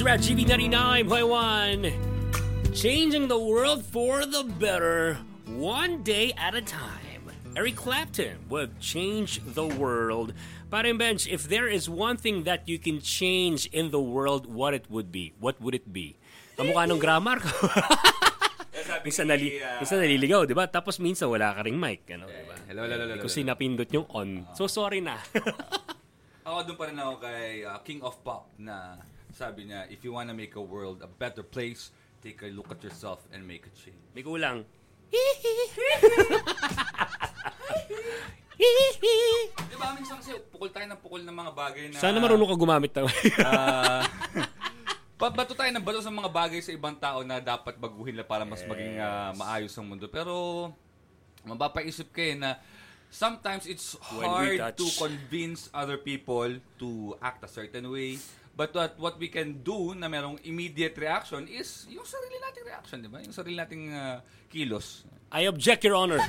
At GB 99.1, changing the world for the better, one day at a time. Eric Clapton would change the world. Paring Bench, if there is one thing that you can change in the world, what would it be? Kamukha nung grammar ko. minsan naliligaw, di ba? Tapos minsan wala ka ring mic. Ano, diba? Hello. Kasi napindot yung on. So sorry na. Ako doon pa rin ako kay King of Pop na sabi niya, if you wanna make a world a better place, take a look at yourself and make a change. May kulang. Diba, minsan kasi pukul tayo ng pukul ng mga bagay na... Sana marunong ka gumamit na. Bato tayo ng bato sa mga bagay sa ibang tao na dapat baguhin na para mas maging maayos ang mundo. Pero, mapapaisip kayo na sometimes it's hard to convince other people to act a certain way. But what we can do na merong immediate reaction is yung sarili nating reaction, di ba? Yung sarili nating kilos. I object, Your Honor.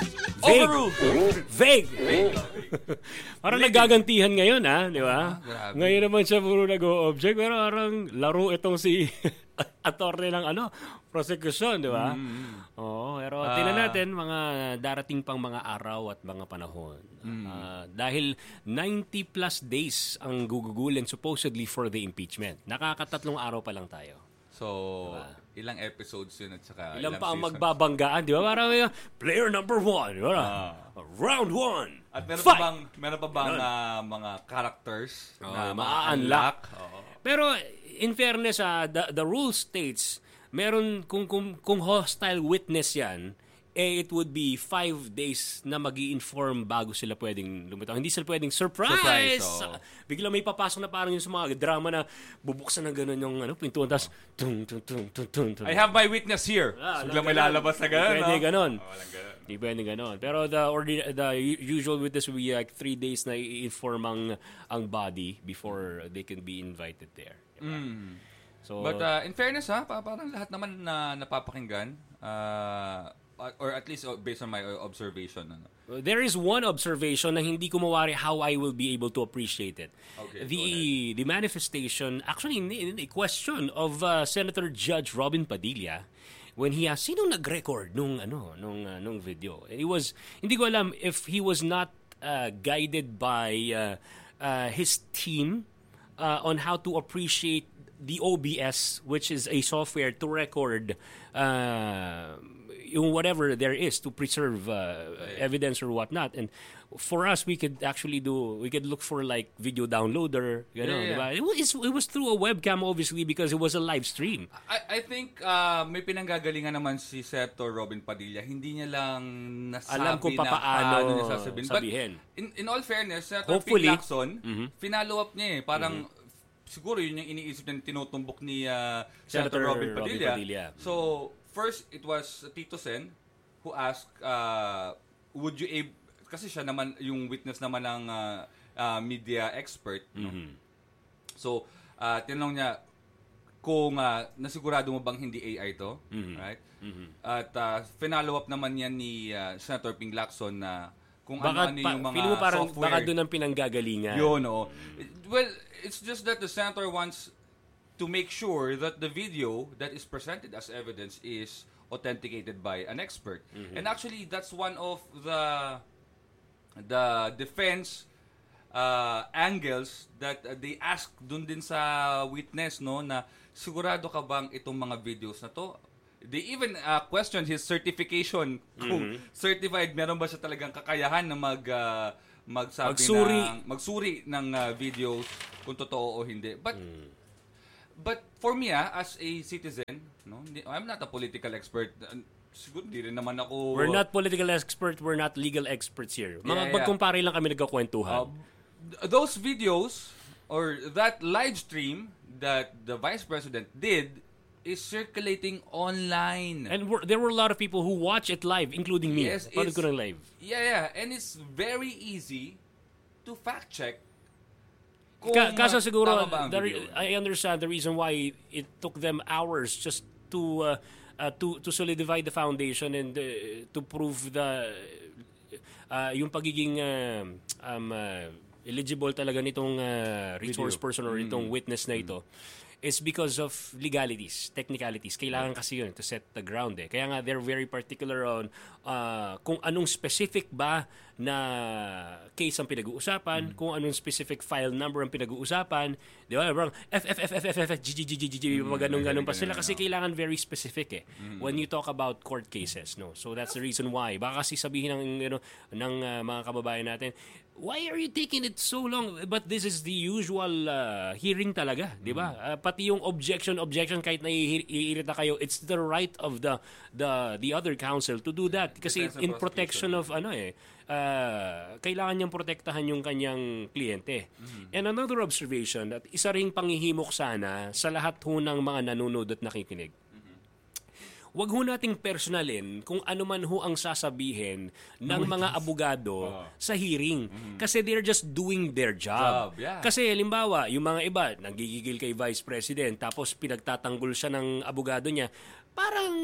Vague! Parang nagagantihan ngayon, di ba? Grabe. Ngayon naman siya puro nag-o-object, pero parang laro itong si attorney ng prosecution, di ba? Oo, pero tingnan natin mga darating pang mga araw at mga panahon. Dahil 90 plus days ang gugugulin supposedly for the impeachment. Nakakatatlong araw pa lang tayo. So, ilang episodes yun at saka ilang pa ang seasons. magbabanggaan, di ba? Parang player number 1, di ba? Round 1. At Fight! meron pa bang mga characters na ma-unlock? Oo. Pero in fairness, the rule states, meron kung hostile witness yan, it would be 5 days na mag-i-inform bago sila pwedeng lumitaw. Hindi sila pwedeng surprise! Bigla may papasok na parang yung sa mga drama na bubuksan na gano'n yung pintuan, tapos tung. I have my witness here. Bigla may lalabas na gano'n. Pwede gano'n. Walang gano'n. Hindi pwede gano'n. Pero the usual witness will be like 3 days na i-inform ang body before they can be invited there. So, But in fairness, parang lahat naman na napapakinggan, or at least based on my observation. There is one observation na hindi ko mawari how I will be able to appreciate it. Okay, the manifestation, actually, a question of Senator Judge Robin Padilla when he asked, sino nag-record nung video? It was, hindi ko alam if he was not guided by his team on how to appreciate the OBS, which is a software to record yung whatever there is to preserve evidence or whatnot. And for us, we could look for like video downloader, diba? It was through a webcam, obviously, because it was a live stream. I think may pinanggagalingan naman si Senator Robin Padilla. Hindi niya lang nasabi alam kung paano niya sabihin. But in all fairness, Senator Ping Lacson, finalo up niya Parang siguro yun yung iniisip niya tinutumbok ni Senator Robin Padilla. So, first, it was Tito Sen who asked, would you kasi siya naman, yung witness naman ng media expert. No? So, tinanong niya, kung nasigurado mo bang hindi AI to? Right? At finalo up naman yan ni Senator Ping Lacson na kung ano yung mga parang software. Baka doon ang pinanggagalingan. Yun, Well, it's just that the senator wants to make sure that the video that is presented as evidence is authenticated by an expert. And actually, that's one of the defense angles that they ask dun din sa witness, no, na sigurado ka bang itong mga videos na to? They even questioned his certification. Kung certified, meron ba siya talagang kakayahan na magsuri ng videos kung totoo o hindi. But for me, as a citizen, no, I'm not a political expert. Siguro di rin naman ako... We're not political experts, we're not legal experts here. Magkumpare lang kami nagkakwentuhan. Those videos, or that live stream that the Vice President did, is circulating online. And there were a lot of people who watch it live, including me. Yes, Paano ko ng live? Yeah. And it's very easy to fact-check. Kaso siguro, I understand the reason why it took them hours just to solidify the foundation and to prove yung pagiging eligible talaga nitong resource person or itong witness na ito. is because of legalities, technicalities. Kailangan kasi yun to set the ground eh. Kaya nga they're very particular on kung anong specific ba na case ang pinag-uusapan, kung anong specific file number ang pinag-uusapan. Di ba? Ganun pa sila kasi kailangan very specific eh. When you talk about court cases, no. So that's the reason why. Baka kasi sabihin ng mga kababayan natin, why are you taking it so long? But this is the usual hearing talaga, di ba? Pati yung objection kahit naiirita kayo, it's the right of the other counsel to do that kasi in protection of kailangan niyang protektahan yung kanyang kliyente. And another observation, at isa ring panghihimok sana sa lahat ho ng mga nanonood at nakikinig. Wag ho nating personalin kung ano man ho ang sasabihin ng mga abogado sa hearing. Kasi they're just doing their job. Kasi halimbawa, yung mga iba, nagigigil kay Vice President, tapos pinagtatanggol siya ng abogado niya, parang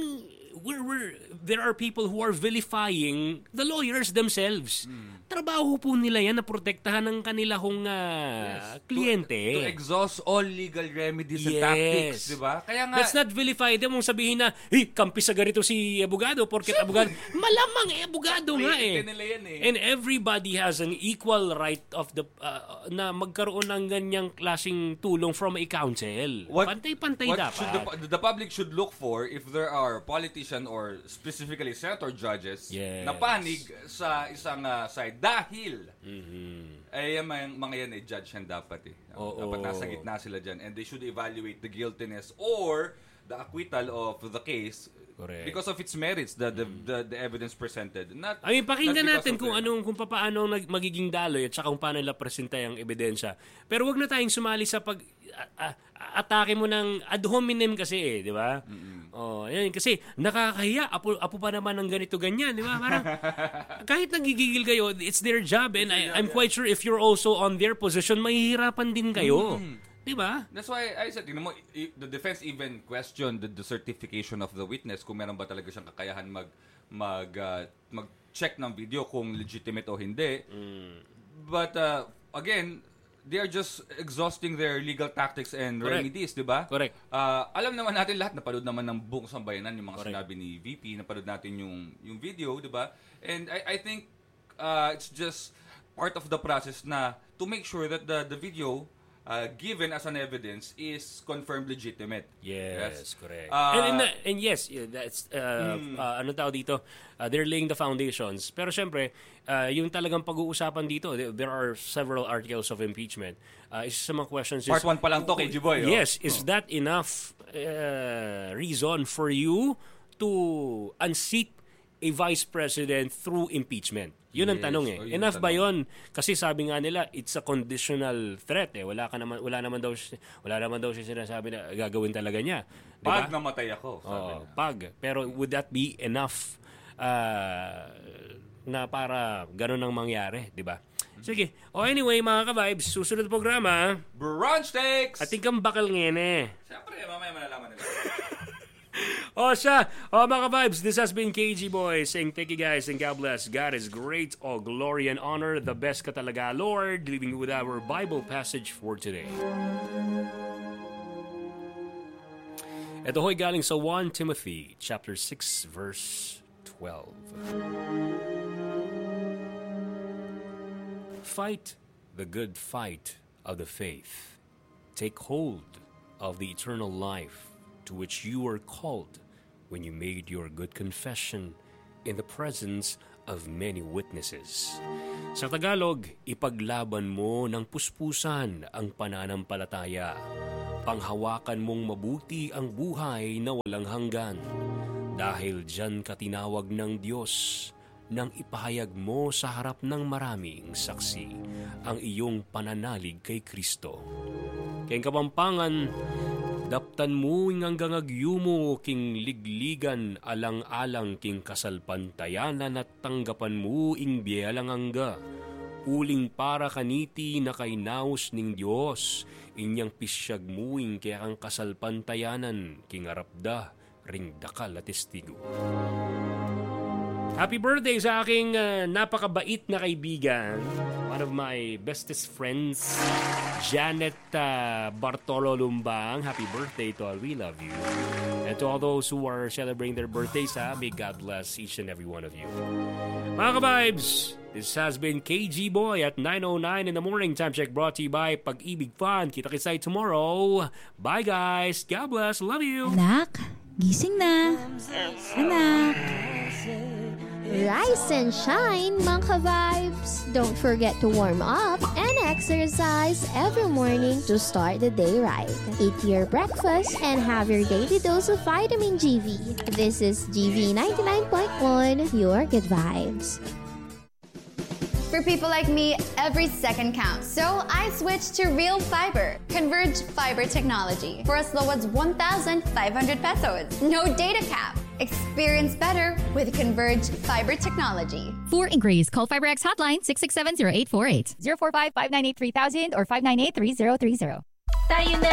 there are people who are vilifying the lawyers themselves. Trabaho po nila yan na protektahan ng kanilahong kliyente. To exhaust all legal remedies and tactics, di ba? Kaya nga, let's not vilify them mong sabihin na, kampi sa ganito si abogado porket abogado. Malamang abogado nga eh. And everybody has an equal right of na magkaroon ng ganyang klaseng tulong from a counsel. Pantay-pantay dapat. The public should look for if there are politician or specifically senator judges na panig sa isang side dahil mga yan judge yan dapat dapat nasa gitna sila dyan and they should evaluate the guiltiness or the acquittal of the case. Correct. Because of its merits, the evidence presented. Pakinggan natin kung paano magiging daloy at saka kung paano nila presenta yung ebidensya. Pero wag na tayong sumali sa atake mo ng ad hominem kasi di ba? Yan kasi nakakahiya, apo pa naman ng ganito ganyan, di ba? Parang kahit nagigigil kayo, it's their job and I'm quite sure if you're also on their position, mahihirapan din kayo. Diba? That's why I said, the defense even questioned the certification of the witness kung meron ba talaga siyang kakayahan mag-check ng video kung legitimate o hindi. But again, they are just exhausting their legal tactics and remedies, di ba? Correct. Alam naman natin lahat, napanood naman ng buong sambayanan yung mga sinabi ni VP, napanood natin yung video, di ba? And I think it's just part of the process na to make sure that the video given as an evidence is confirmed legitimate. Yes, correct. And yes, that's ano tawag dito, they're laying the foundations. Pero syempre, yung talagang pag-uusapan dito, there are several articles of impeachment. Isa sa mga questions is, Part 1 pa lang to, KG Boy. Yes, is that enough reason for you to unseat a vice president through impeachment? Yun ang tanong eh. Enough ba yun? Kasi sabi nga nila, it's a conditional threat eh. Wala naman daw siya sinasabi na gagawin talaga niya. Diba? Pag namatay ako, sabi niya. Pag. Pero would that be enough na para ganun ang mangyari, di ba? Sige. Anyway, mga ka-vibes, susunod na programa. Brunch Takes! Ating kang bakal ngayon eh. Siyempre, mamaya malalaman nila. Mga vibes, this has been KG Boy saying thank you guys and God bless. God is great, all glory and honor, the best ka talaga, Lord. Leaving you with our Bible passage for today. Ito ho'y galing sa 1 Timothy chapter 6 verse 12. Fight the good fight of the faith. Take hold of the eternal life to which you were called when you made your good confession in the presence of many witnesses. Sa Tagalog, ipaglaban mo ng puspusan ang pananampalataya. Panghawakan mong mabuti ang buhay na walang hanggan. Dahil diyan ka tinawag ng Diyos nang ipahayag mo sa harap ng maraming saksi ang iyong pananalig kay Kristo. Kayong Kapampangan, daptan mo hanggang agyumo king ligligan alang-alang king kasalpantayanan at tanggapan mo ing biyalang angga. Uling para kaniti na kay naus ning Diyos, inyang pisyag muing kaya ang kasalpantayanan king arapda ring dakal at testigo. Happy birthday sa aking napakabait na kaibigan. One of my bestest friends, Janet Bartolo Lumbang. Happy birthday to all. We love you. And to all those who are celebrating their birthdays, may God bless each and every one of you. Mga ka-vibes, this has been KG Boy at 9:09 in the morning. Time check brought to you by Pag-ibig Fun. Kita-kitsay tomorrow. Bye guys. God bless. Love you. Anak, gising na. Anak. Rise and shine, mga ka-vibes! Don't forget to warm up and exercise every morning to start the day right. Eat your breakfast and have your daily dose of vitamin GV. This is GV 99.1, your good vibes. For people like me, every second counts. So I switched to Real Fiber, Converge Fiber Technology, for as low as 1,500 pesos. No data cap. Experience better with Converge Fiber Technology. For inquiries, call FiberX hotline 667-0848, 045-598-3000 or 598-3030. Tayo na